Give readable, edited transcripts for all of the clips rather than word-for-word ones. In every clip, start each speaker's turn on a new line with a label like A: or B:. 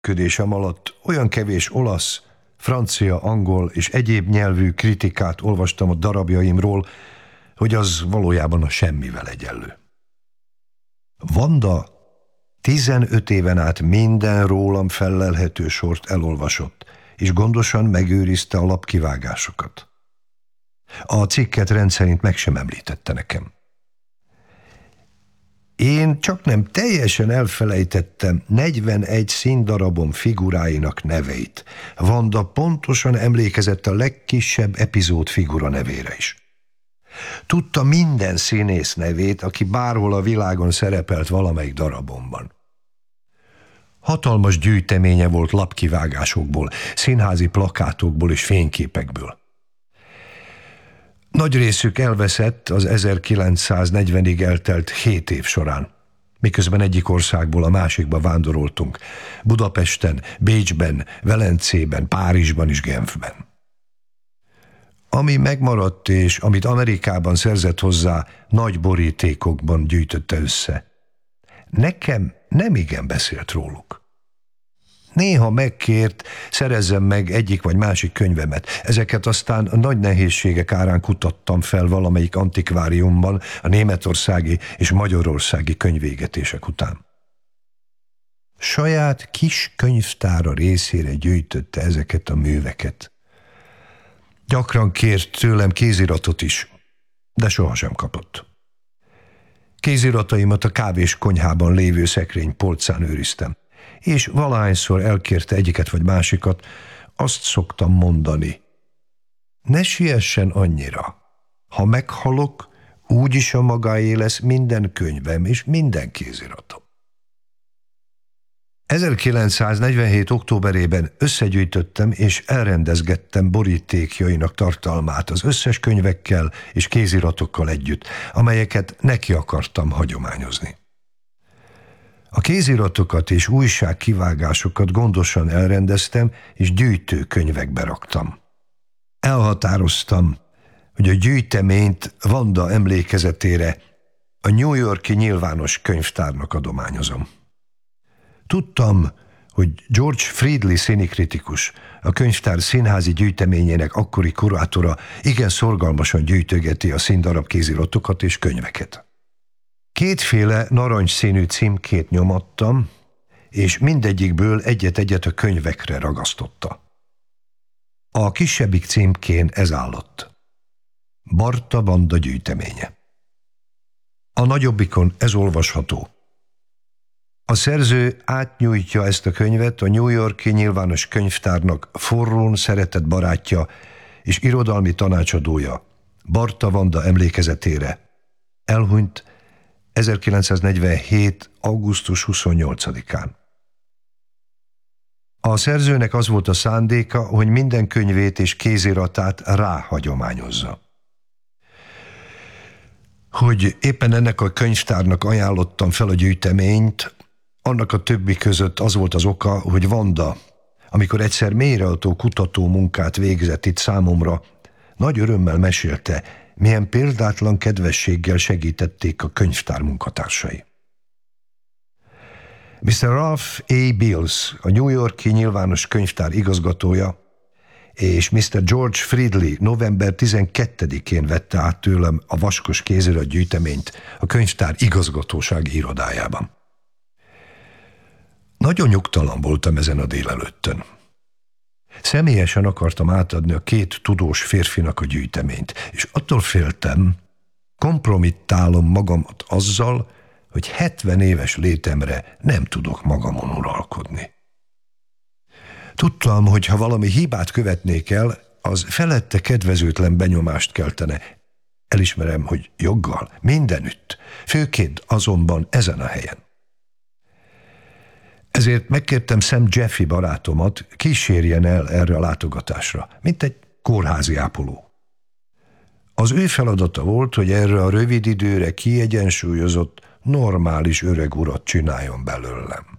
A: Ködésem alatt olyan kevés olasz, francia, angol és egyéb nyelvű kritikát olvastam a darabjaimról, hogy az valójában a semmivel egyenlő. Vanda 15 éven át minden rólam fellelhető sort elolvasott, és gondosan megőrizte a lapkivágásokat. A cikket rendszerint meg sem említette nekem. Én csaknem teljesen elfelejtettem 41 színdarabom figuráinak neveit. Vanda pontosan emlékezett a legkisebb epizód figura nevére is. Tudta minden színész nevét, aki bárhol a világon szerepelt valamelyik darabomban. Hatalmas gyűjteménye volt lapkivágásokból, színházi plakátokból és fényképekből. Nagy részük elveszett az 1940-ig eltelt 7 év során, miközben egyik országból a másikba vándoroltunk, Budapesten, Bécsben, Velencében, Párizsban és Genfben. Ami megmaradt és amit Amerikában szerzett hozzá, nagy borítékokban gyűjtötte össze. Nekem nem igen beszélt róluk. Néha megkért, szerezzem meg egyik vagy másik könyvemet. Ezeket aztán nagy nehézségek árán kutattam fel valamelyik antikváriumban a németországi és magyarországi könyvégetések után. Saját kis könyvtára részére gyűjtötte ezeket a műveket. Gyakran kért tőlem kéziratot is, de sohasem kapott. Kézirataimat a kávés konyhában lévő szekrény polcán őriztem, és valahányszor elkérte egyiket vagy másikat, azt szoktam mondani: ne siessen annyira, ha meghalok, úgyis a magáé lesz minden könyvem és minden kéziratom. 1947. októberében összegyűjtöttem és elrendezgettem borítékjainak tartalmát az összes könyvekkel és kéziratokkal együtt, amelyeket neki akartam hagyományozni. A kéziratokat és újságkivágásokat gondosan elrendeztem, és gyűjtőkönyvekbe raktam. Elhatároztam, hogy a gyűjteményt Vanda emlékezetére a New York-i nyilvános könyvtárnak adományozom. Tudtam, hogy George Friedley színikritikus, a könyvtár színházi gyűjteményének akkori kurátora igen szorgalmasan gyűjtögeti a színdarab kéziratokat és könyveket. 2 narancsszínű címkét nyomattam, és mindegyikből egyet-egyet a könyvekre ragasztotta. A kisebbik címkén ez állott: Barta Vanda gyűjteménye. A nagyobbikon ez olvasható: a szerző átnyújtja ezt a könyvet a New York-i nyilvános könyvtárnak forrón szeretett barátja és irodalmi tanácsadója, Barta Vanda emlékezetére. Elhunyt 1947. augusztus 28-án. A szerzőnek az volt a szándéka, hogy minden könyvét és kéziratát ráhagyományozza. Hogy éppen ennek a könyvtárnak ajánlottam fel a gyűjteményt, annak a többi között az volt az oka, hogy Vanda, amikor egyszer mélyreható kutató munkát végzett itt számomra, nagy örömmel mesélte, milyen példátlan kedvességgel segítették a könyvtár munkatársai. Mr. Ralph A. Bills, a New York-i nyilvános könyvtár igazgatója, és Mr. George Friedley november 12-én vette át tőlem a vaskos kézirat gyűjteményt a könyvtár igazgatósági irodájában. Nagyon nyugtalan voltam ezen a délelőttön. Személyesen akartam átadni a 2 tudós férfinak a gyűjteményt, és attól féltem, kompromittálom magamat azzal, hogy 70 éves létemre nem tudok magamon uralkodni. Tudtam, hogy ha valami hibát követnék el, az felette kedvezőtlen benyomást keltene. Elismerem, hogy joggal, mindenütt, főként azonban ezen a helyen. Ezért megkértem Sam Jeffy barátomat, kísérjen el erre a látogatásra, mint egy kórházi ápoló. Az ő feladata volt, hogy erre a rövid időre kiegyensúlyozott, normális öreg urat csináljon belőlem.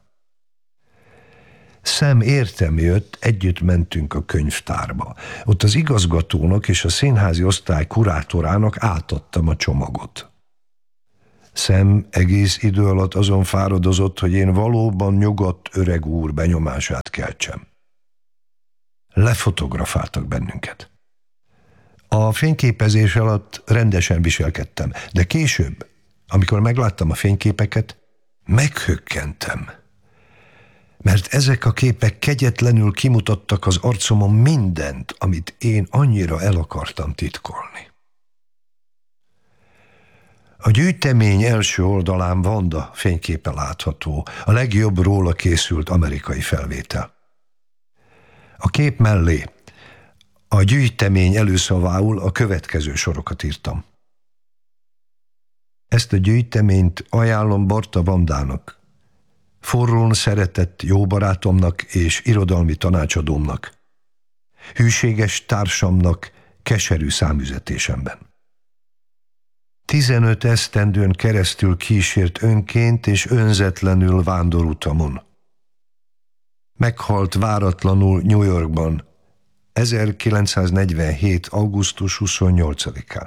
A: Sam értem jött, együtt mentünk a könyvtárba. Ott az igazgatónak és a színházi osztály kurátorának átadtam a csomagot. Sam egész idő alatt azon fáradozott, hogy én valóban nyugodt öreg úr benyomását keltsem. Lefotografáltak bennünket. A fényképezés alatt rendesen viselkedtem, de később, amikor megláttam a fényképeket, meghökkentem. Mert ezek a képek kegyetlenül kimutattak az arcomon mindent, amit én annyira el akartam titkolni. A gyűjtemény első oldalán Wanda fényképe látható, a legjobb róla készült amerikai felvétel. A kép mellé a gyűjtemény előszavául a következő sorokat írtam. Ezt a gyűjteményt ajánlom Barta Wandának, forrón szeretett jó barátomnak és irodalmi tanácsadómnak, hűséges társamnak keserű számüzetésemben. 15 esztendőn keresztül kísért önként és önzetlenül vándorutamon. Meghalt váratlanul New Yorkban 1947. augusztus 28-án.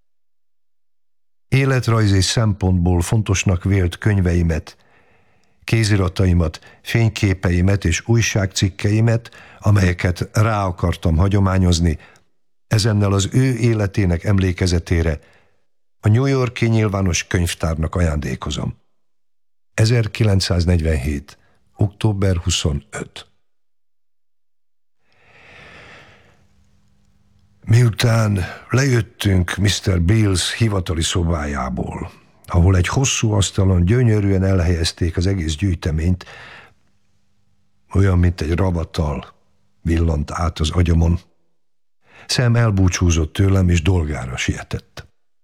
A: Életrajzi szempontból fontosnak vélt könyveimet, kézirataimat, fényképeimet és újságcikkeimet, amelyeket rá akartam hagyományozni, ezennel az ő életének emlékezetére a New York-i Nyilvános Könyvtárnak ajándékozom. 1947. október 25. Miután lejöttünk Mr. Bills hivatali szobájából, ahol egy hosszú asztalon gyönyörűen elhelyezték az egész gyűjteményt, olyan, mint egy ravatal villant át az agyamon, Sam elbúcsúzott tőlem, és dolgára sietett.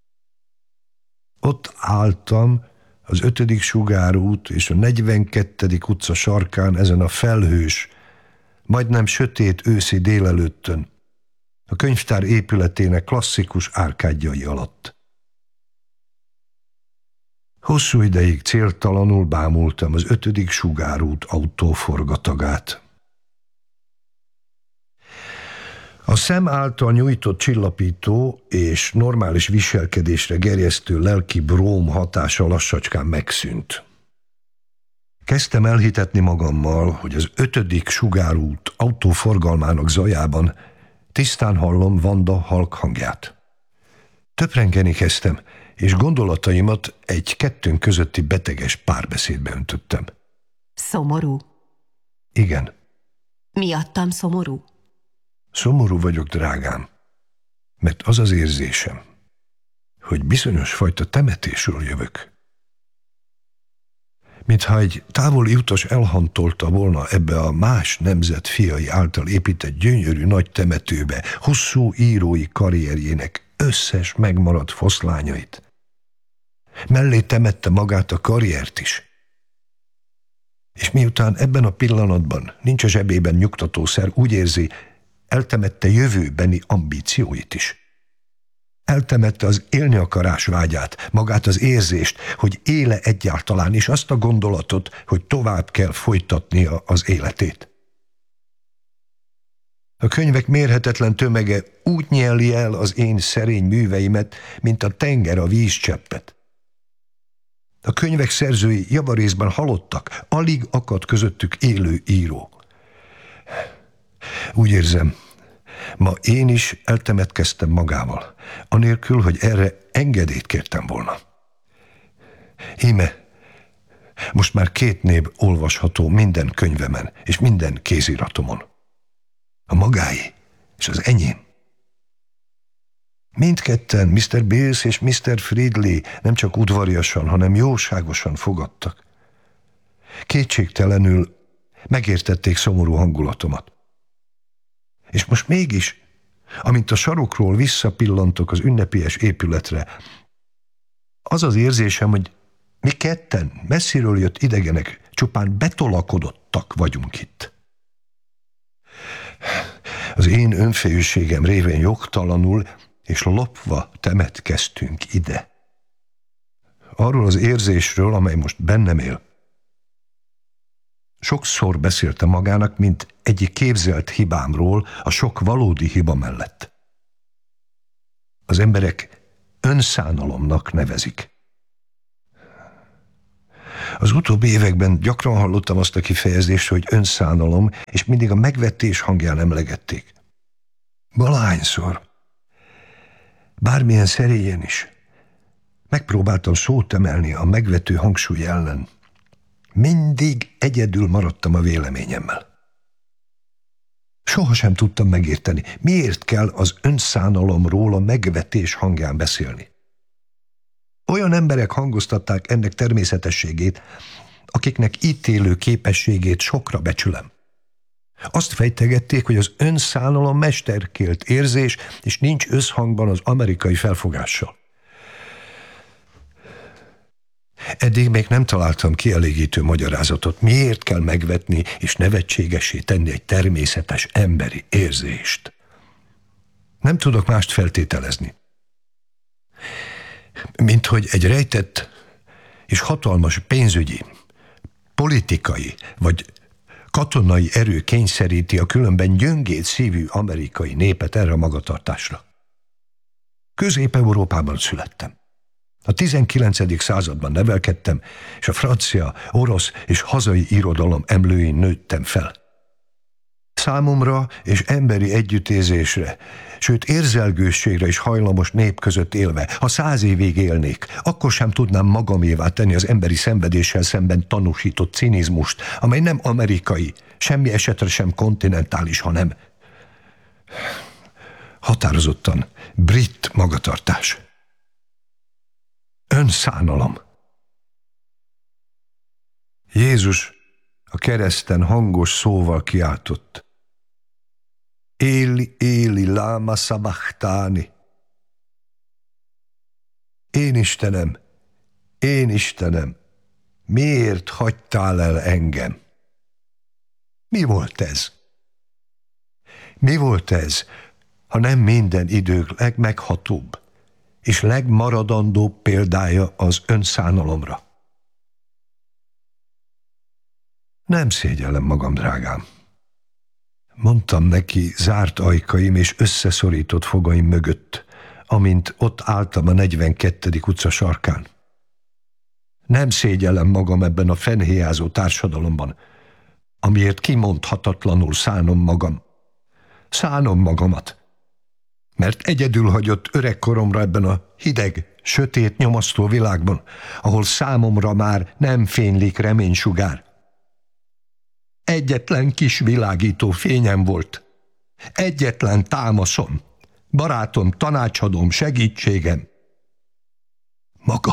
A: Ott álltam az 5. sugárút és a 42. utca sarkán ezen a felhős, majdnem sötét őszi délelőttön, a könyvtár épületének klasszikus árkádjai alatt. Hosszú ideig céltalanul bámultam az 5. sugárút autóforgatagát. A Sam által nyújtott csillapító és normális viselkedésre gerjesztő lelki bróm hatása lassacskán megszűnt. Kezdtem elhitetni magammal, hogy az 5. sugárút autóforgalmának zajában tisztán hallom Wanda halk hangját. Töprengeni kezdtem, és gondolataimat egy kettőnk közötti beteges párbeszédbe öntöttem.
B: Szomorú?
A: Igen.
B: Miattam szomorú?
A: Szomorú vagyok, drágám, mert az az érzésem, hogy bizonyos fajta temetésről jövök. Mintha egy távoli utas elhantolta volna ebbe a más nemzet fiai által épített gyönyörű nagy temetőbe hosszú írói karrierjének összes megmaradt foszlányait. Mellé temette magát a karriert is. És miután ebben a pillanatban nincs a zsebében nyugtatószer, úgy érzi, eltemette jövőbeni ambícióit is. Eltemette az élni akarás vágyát, magát az érzést, hogy éle egyáltalán, és azt a gondolatot, hogy tovább kell folytatnia az életét. A könyvek mérhetetlen tömege úgy nyeli el az én szerény műveimet, mint a tenger a vízcseppet. A könyvek szerzői javarészben halottak, alig akadt közöttük élő író. Úgy érzem, ma én is eltemetkeztem magával, anélkül, hogy erre engedélyt kértem volna. Íme, most már 2 név olvasható minden könyvemen és minden kéziratomon. A magái és az enyém. Mindketten, Mr. Bills és Mr. Fridley nem csak udvariasan, hanem jóságosan fogadtak. Kétségtelenül megértették szomorú hangulatomat. És most mégis, amint a sarokról visszapillantok az ünnepélyes épületre, az az érzésem, hogy mi ketten, messziről jött idegenek, csupán betolakodottak vagyunk itt. Az én önfejűségem révén jogtalanul és lopva temetkeztünk ide. Arról az érzésről, amely most bennem él. Sokszor beszéltem magának, mint egyik képzelt hibámról a sok valódi hiba mellett. Az emberek önszánalomnak nevezik. Az utóbbi években gyakran hallottam azt a kifejezést, hogy önszánalom, és mindig a megvetés hangján emlegették. Valahányszor, bármilyen szerélyen is, megpróbáltam szót emelni a megvető hangsúly ellen. Mindig egyedül maradtam a véleményemmel. Sohasem tudtam megérteni, miért kell az önszánalomról a megvetés hangján beszélni. Olyan emberek hangoztatták ennek természetességét, akiknek ítélő képességét sokra becsülem. Azt fejtegették, hogy az önszánalom mesterkélt érzés, és nincs összhangban az amerikai felfogással. Eddig még nem találtam kielégítő magyarázatot, miért kell megvetni és nevetségessé tenni egy természetes emberi érzést. Nem tudok mást feltételezni, mint hogy egy rejtett és hatalmas pénzügyi, politikai vagy katonai erő kényszeríti a különben gyöngéd szívű amerikai népet erre a magatartásra. Közép-Európában születtem. A 19. században nevelkedtem, és a francia, orosz és hazai irodalom emlőin nőttem fel. Számomra és emberi együttérzésre, sőt érzelgősségre is hajlamos nép között élve, ha 100 évig élnék, akkor sem tudnám magamévá tenni az emberi szenvedéssel szemben tanúsított cinizmust, amely nem amerikai, semmi esetre sem kontinentális, hanem határozottan brit magatartás. Önszánalom. Jézus a kereszten hangos szóval kiáltott. Éli, Éli, láma szabachtáni. Én Istenem, miért hagytál el engem? Mi volt ez? Mi volt ez, ha nem minden idők legmeghatóbb és legmaradandóbb példája az önszánalomra? Nem szégyellem magam, drágám. Mondtam neki zárt ajkaim és összeszorított fogaim mögött, amint ott álltam a 42. utca sarkán. Nem szégyellem magam ebben a fennhéjázó társadalomban, amiért kimondhatatlanul szánom magam. Szánom magamat, mert egyedül hagyott öregkoromra ebben a hideg, sötét, nyomasztó világban, ahol számomra már nem fénylik reménysugár. Egyetlen kis világító fényem volt. Egyetlen támaszom, barátom, tanácsadóm, segítségem. Maga.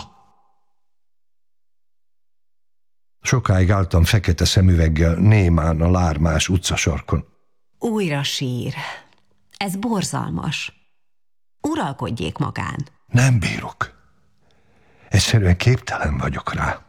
A: Sokáig álltam fekete szemüveggel némán a lármás utcasarkon.
B: Újra sír. Ez borzalmas. Uralkodjék magán.
A: Nem bírok. Egyszerűen képtelen vagyok rá.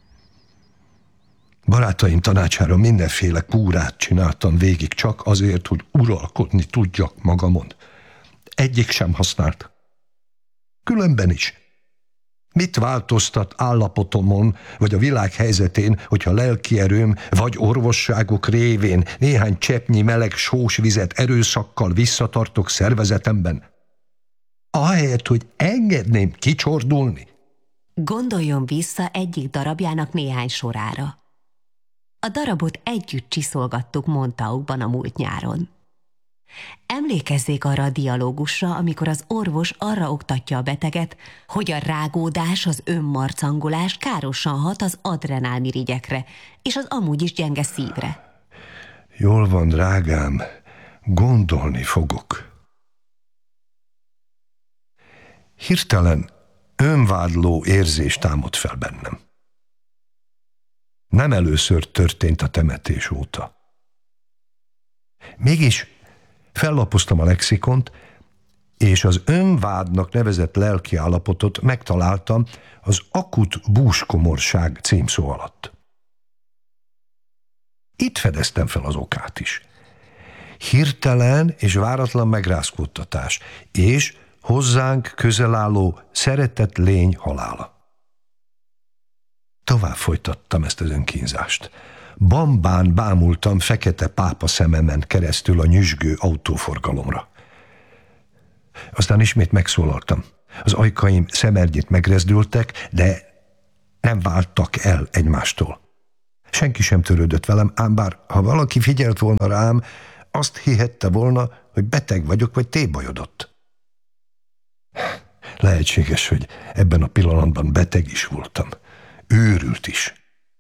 A: Barátaim tanácsára mindenféle kúrát csináltam végig csak azért, hogy uralkodni tudjak magamon. Egyik sem használt. Különben is. Mit változtat állapotomon, vagy a világ helyzetén, hogyha lelki erőm, vagy orvosságok révén néhány cseppnyi meleg sós vizet erőszakkal visszatartok szervezetemben? Ahelyett, hogy engedném kicsordulni?
B: Gondoljon vissza egyik darabjának néhány sorára. A darabot együtt csiszolgattuk Montaukban a múlt nyáron. Emlékezzék arra a dialógusra, amikor az orvos arra oktatja a beteget, hogy a rágódás, az önmarcangolás károsan hat az adrenálmirigyekre és az amúgy is gyenge szívre.
A: Jól van, drágám, gondolni fogok. Hirtelen önvádló érzés támad fel bennem. Nem először történt a temetés óta. Mégis fellapoztam a lexikont, és az önvádnak nevezett lelkiállapotot megtaláltam az akut búskomorság címszó alatt. Itt fedeztem fel az okát is. Hirtelen és váratlan megrázkódtatás, és hozzánk közel álló szeretett lény halála. Tovább folytattam ezt az önkínzást. Bambán bámultam fekete pápa szememen keresztül a nyüzsgő autóforgalomra. Aztán ismét megszólaltam. Az ajkaim szemernyit megrezdültek, de Nem váltak el egymástól. Senki sem törődött velem, ám bár ha valaki figyelt volna rám, azt hihette volna, hogy beteg vagyok, vagy tébajodott. Lehetséges, hogy ebben a pillanatban beteg is voltam. Őrült is.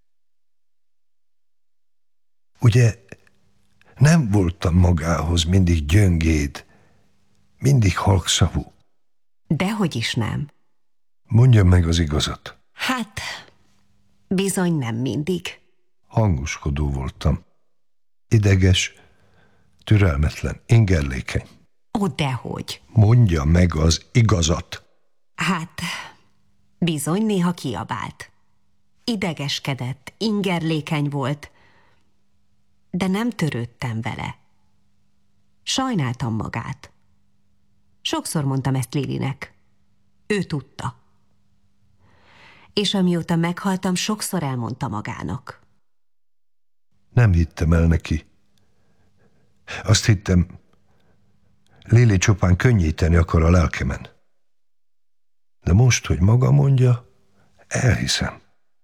A: Ugye nem voltam magához mindig gyöngéd, mindig halkszavú.
B: Dehogy is nem.
A: Mondja meg az igazat.
B: Hát, bizony nem mindig.
A: Hangoskodó voltam. Ideges, türelmetlen, ingerlékeny.
B: Ó, dehogy.
A: Mondja meg az igazat.
B: Hát, bizony néha kiabált. Idegeskedett, ingerlékeny volt, de nem törődtem vele. Sajnáltam magát. Sokszor mondtam ezt Lilinek. Ő tudta. És amióta meghaltam, sokszor elmondta magának.
A: Nem hittem el neki. Azt hittem, Lili csupán könnyíteni akar a lelkemen. De most, hogy maga mondja, elhiszem.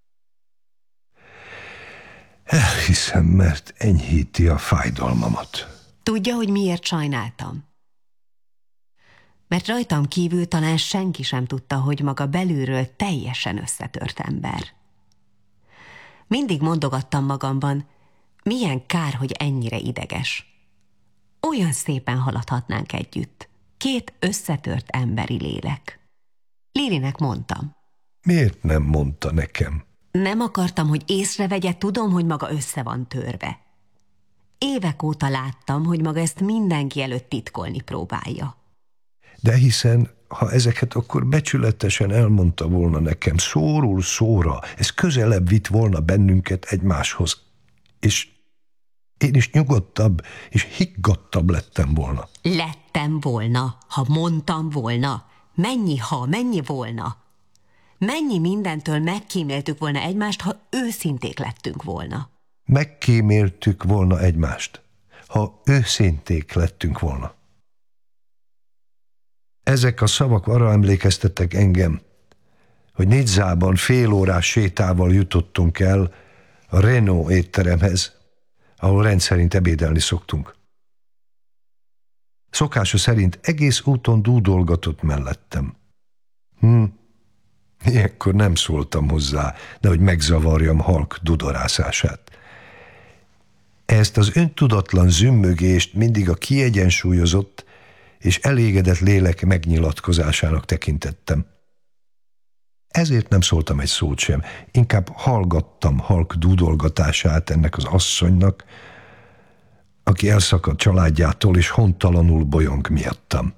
A: Elhiszem, mert enyhíti a fájdalmamat.
B: Tudja, hogy miért sajnáltam? Mert rajtam kívül talán senki sem tudta, hogy maga belülről teljesen összetört ember. Mindig mondogattam magamban, milyen kár, hogy ennyire ideges. Olyan szépen haladhatnánk együtt. Két összetört emberi lélek. Lilinek mondtam.
A: Miért nem mondta nekem?
B: Nem akartam, hogy észrevegye, tudom, hogy maga össze van törve. Évek óta láttam, hogy maga ezt mindenki előtt titkolni próbálja.
A: De hiszen, ha ezeket akkor becsületesen elmondta volna nekem, szóról szóra, ez közelebb vitt volna bennünket egymáshoz, és én is nyugodtabb és higgadtabb lettem volna.
B: Lettem volna, ha mondtam volna. Mennyi volna? Mennyi mindentől megkíméltük volna egymást, ha őszinték lettünk volna?
A: Megkíméltük volna egymást, ha őszinték lettünk volna. Ezek a szavak arra emlékeztettek engem, hogy Nizzában félórás sétával jutottunk el a Renault étteremhez, ahol rendszerint ebédelni szoktunk. Szokása szerint egész úton dúdolgatott mellettem. Ilyenkor nem szóltam hozzá, de hogy megzavarjam halk dudorászását. Ezt az öntudatlan zümmögést mindig a kiegyensúlyozott és elégedett lélek megnyilatkozásának tekintettem. Ezért nem szóltam egy szót sem, inkább hallgattam halk dúdolgatását ennek az asszonynak, aki elszakadt családjától és hontalanul bolyong miattam.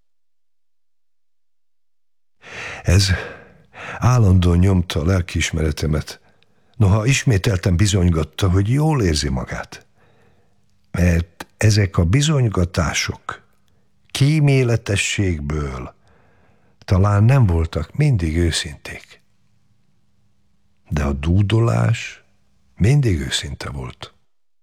A: Ez állandóan nyomta a lelkiismeretemet, noha ismételten bizonygatta, hogy jól érzi magát. Mert ezek a bizonygatások kíméletességből talán nem voltak mindig őszinték. De a dúdolás mindig őszinte volt.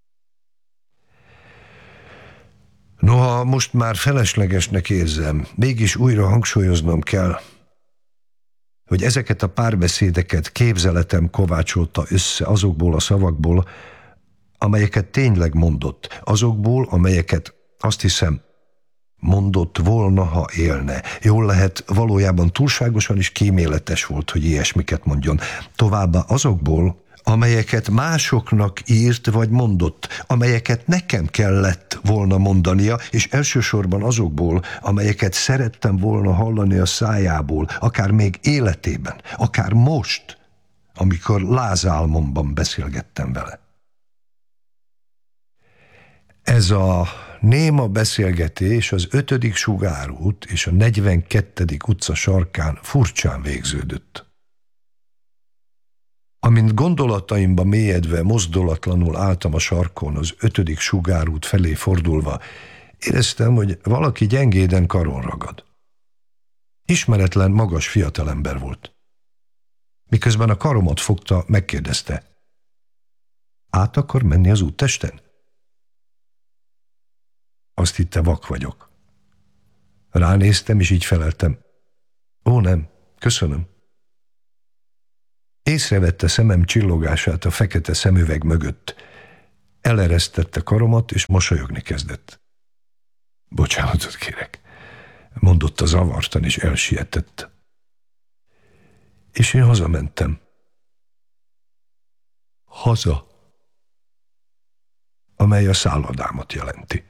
A: Noha most már feleslegesnek érzem, mégis újra hangsúlyoznom kell, hogy ezeket a párbeszédeket képzeletem kovácsolta össze azokból a szavakból, amelyeket tényleg mondott, azokból, amelyeket azt hiszem mondott volna, ha élne. Jól lehet, valójában túlságosan is kíméletes volt, hogy ilyesmiket mondjon. Továbbá azokból, amelyeket másoknak írt vagy mondott, amelyeket nekem kellett volna mondania, és elsősorban azokból, amelyeket szerettem volna hallani a szájából, akár még életében, akár most, amikor lázálmomban beszélgettem vele. Ez a néma beszélgetés az 5. sugárút és a 42. utca sarkán furcsán végződött. Amint gondolataimba mélyedve mozdulatlanul álltam a sarkon az 5. sugárút felé fordulva, éreztem, hogy valaki gyengéden karon ragad. Ismeretlen, magas fiatalember volt. Miközben a karomat fogta, megkérdezte: át akar menni az úttesten? Azt hitte, vak vagyok. Ránéztem, és így feleltem: ó, nem, köszönöm. Észrevette szemem csillogását a fekete szemüveg mögött. Eleresztette karomat, és mosolyogni kezdett. Bocsánatot kérek, mondotta zavartan, és elsietett. És én hazamentem. Haza, amely a szállodámat jelenti.